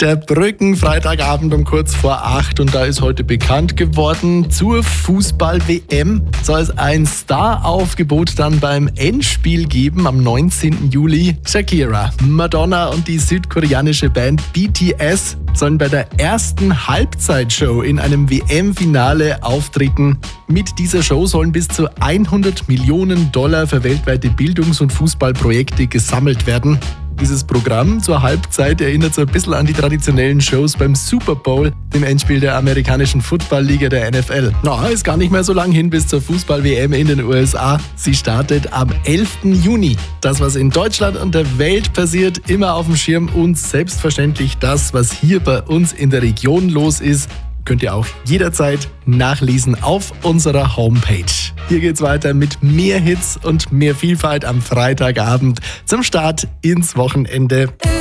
Der Brücken, Freitagabend um kurz vor 8 und da ist heute bekannt geworden, zur Fußball-WM soll es ein Star-Aufgebot dann beim Endspiel geben am 19. Juli. Shakira, Madonna und die südkoreanische Band BTS sollen bei der ersten Halbzeitshow in einem WM-Finale auftreten. Mit dieser Show sollen bis zu $100 Millionen für weltweite Bildungs- und Fußballprojekte gesammelt werden. Dieses Programm zur Halbzeit erinnert so ein bisschen an die traditionellen Shows beim Super Bowl, dem Endspiel der amerikanischen Football-Liga der NFL. Ist gar nicht mehr so lang hin bis zur Fußball-WM in den USA. Sie startet am 11. Juni. Das, was in Deutschland und der Welt passiert, immer auf dem Schirm und selbstverständlich das, was hier bei uns in der Region los ist, könnt ihr auch jederzeit nachlesen auf unserer Homepage. Hier geht's weiter mit mehr Hits und mehr Vielfalt am Freitagabend zum Start ins Wochenende.